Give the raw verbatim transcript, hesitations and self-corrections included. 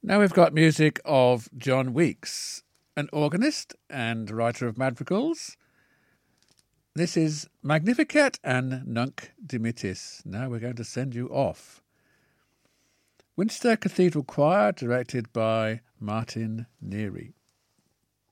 Now we've got music of John Weeks, an organist and writer of madrigals. This is Magnificat and Nunc Dimittis. Now we're going to send you off. Winchester Cathedral Choir, directed by Martin Neary.